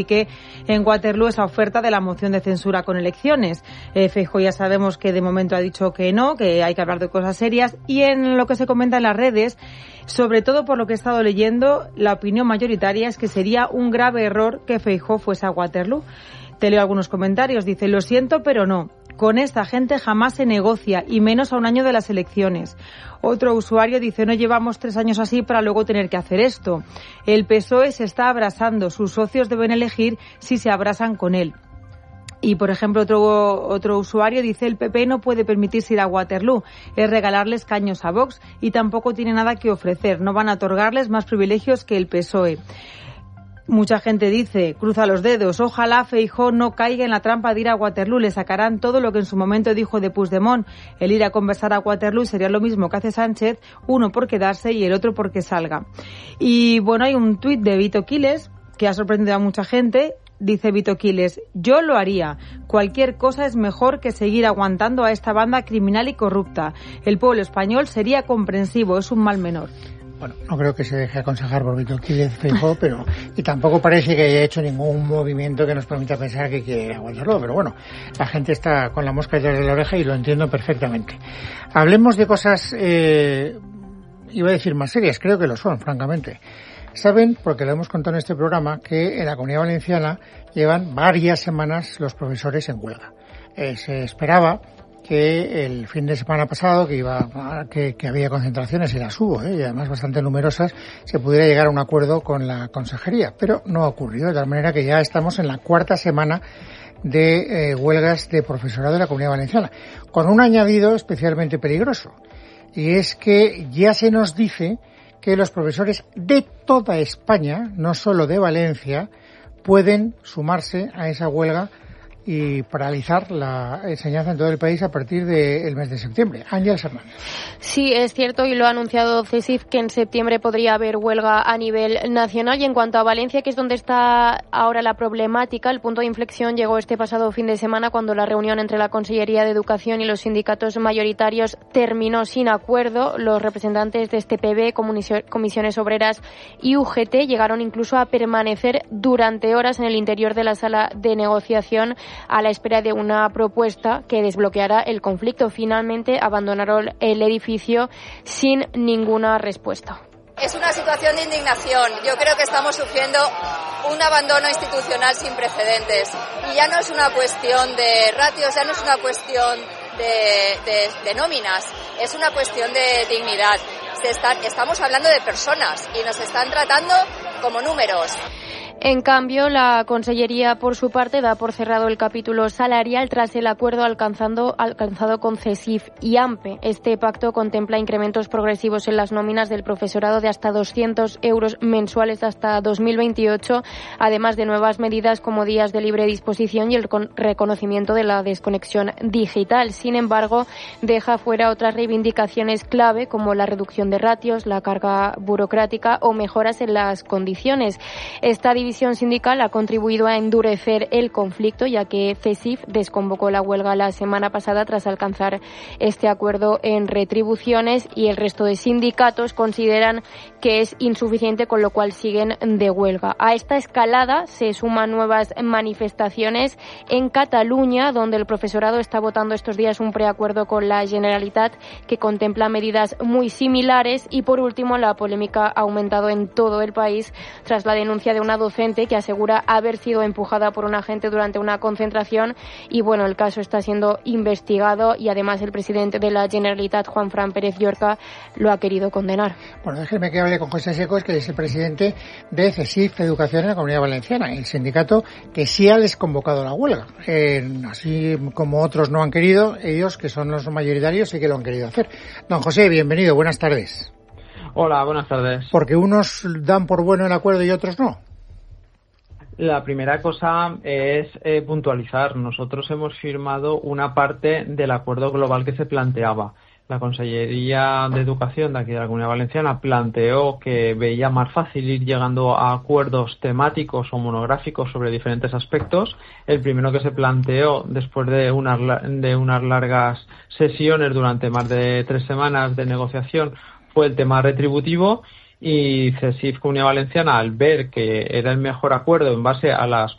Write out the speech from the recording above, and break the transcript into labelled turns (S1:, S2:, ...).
S1: que en Waterloo esa oferta de la moción de censura con elecciones. Feijóo ya sabemos que de momento ha dicho que no, que hay que hablar de cosas serias, y en lo que se comenta en las redes, sobre todo por lo que he estado leyendo, la opinión mayoritaria es que sería un grave error que Feijóo fuese a Waterloo. Te leo algunos comentarios. Dice: lo siento, pero no. Con esta gente jamás se negocia, y menos a un año de las elecciones. Otro usuario dice: no llevamos 3 años así para luego tener que hacer esto. El PSOE se está abrasando, sus socios deben elegir si se abrasan con él. Y, por ejemplo, otro usuario dice: el PP no puede permitirse ir a Waterloo, es regalarle escaños a Vox y tampoco tiene nada que ofrecer, no van a otorgarles más privilegios que el PSOE. Mucha gente dice, cruza los dedos, ojalá Feijóo no caiga en la trampa de ir a Waterloo, le sacarán todo lo que en su momento dijo de Puigdemont. El ir a conversar a Waterloo sería lo mismo que hace Sánchez, uno por quedarse y el otro porque salga. Y bueno, hay un tuit de Vito Quiles que ha sorprendido a mucha gente. Dice Vito Quiles: yo lo haría. Cualquier cosa es mejor que seguir aguantando a esta banda criminal y corrupta. El pueblo español sería comprensivo, es un mal menor.
S2: Bueno, no creo que se deje aconsejar por Vito Quiles Feijóo, pero y tampoco parece que haya hecho ningún movimiento que nos permita pensar que quiere aguantarlo, pero bueno, la gente está con la mosca detrás de la oreja y lo entiendo perfectamente. Hablemos de cosas, iba a decir más serias, creo que lo son, francamente. Saben, porque lo hemos contado en este programa, que en la Comunidad Valenciana llevan varias semanas los profesores en huelga. Se esperaba que el fin de semana pasado, que había concentraciones, y las hubo, y además bastante numerosas, se pudiera llegar a un acuerdo con la consejería, pero no ha ocurrido, de tal manera que ya estamos en la 4ª semana de huelgas de profesorado de la Comunidad Valenciana, con un añadido especialmente peligroso, y es que ya se nos dice que los profesores de toda España, no solo de Valencia, pueden sumarse a esa huelga y paralizar la enseñanza en todo el país a partir del mes de septiembre. Ángeles Hernández.
S3: Sí, es cierto, y lo ha anunciado CESIF, que en septiembre podría haber huelga a nivel nacional. Y en cuanto a Valencia, que es donde está ahora la problemática, el punto de inflexión llegó este pasado fin de semana, cuando la reunión entre la Consellería de Educación y los sindicatos mayoritarios terminó sin acuerdo. Los representantes de este PB, comisiones obreras y UGT llegaron incluso a permanecer durante horas en el interior de la sala de negociación a la espera de una propuesta que desbloqueara el conflicto. Finalmente abandonaron el edificio sin ninguna respuesta.
S4: Es una situación de indignación. Yo creo que estamos sufriendo un abandono institucional sin precedentes. Y ya no es una cuestión de ratios, ya no es una cuestión de nóminas, es una cuestión de dignidad. Estamos hablando de personas y nos están tratando como números.
S3: En cambio, la Consellería, por su parte, da por cerrado el capítulo salarial tras el acuerdo alcanzado con CESIF y AMPE. Este pacto contempla incrementos progresivos en las nóminas del profesorado de hasta 200 euros mensuales hasta 2028, además de nuevas medidas como días de libre disposición y el reconocimiento de la desconexión digital. Sin embargo, deja fuera otras reivindicaciones clave como la reducción de ratios, la carga burocrática o mejoras en las condiciones. Esta división sindical ha contribuido a endurecer el conflicto, ya que CESIF desconvocó la huelga la semana pasada tras alcanzar este acuerdo en retribuciones, y el resto de sindicatos consideran que es insuficiente, con lo cual siguen de huelga. A esta escalada se suman nuevas manifestaciones en Cataluña, donde el profesorado está votando estos días un preacuerdo con la Generalitat que contempla medidas muy similares. Y por último, la polémica ha aumentado en todo el país tras la denuncia de una docente que asegura haber sido empujada por un agente durante una concentración, y bueno, el caso está siendo investigado y además el presidente de la Generalitat, Juanfran Pérez Llorca, lo ha querido condenar.
S2: Bueno, déjeme que hable con José Secos, que es el presidente de CESIF Educación en la Comunidad Valenciana, el sindicato que sí ha desconvocado la huelga. Así como otros no han querido, ellos, que son los mayoritarios, sí que lo han querido hacer. Don José, bienvenido, buenas tardes.
S5: Hola, buenas tardes.
S2: Porque unos dan por bueno el acuerdo y otros no.
S5: La primera cosa es puntualizar. Nosotros hemos firmado una parte del acuerdo global que se planteaba. La Consellería de Educación de aquí de la Comunidad Valenciana planteó que veía más fácil ir llegando a acuerdos temáticos o monográficos sobre diferentes aspectos. El primero que se planteó después de unas largas sesiones durante más de 3 semanas de negociación fue el tema retributivo. y CESIF Comunidad Valenciana, al ver que era el mejor acuerdo en base a las